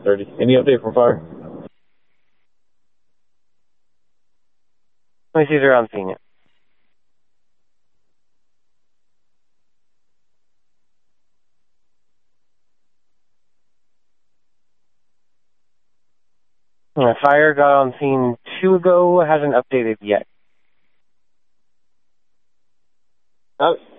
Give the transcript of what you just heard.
10:30. Any update from fire? Let me see if they're on scene yet. Fire got on scene 2 ago, hasn't updated yet.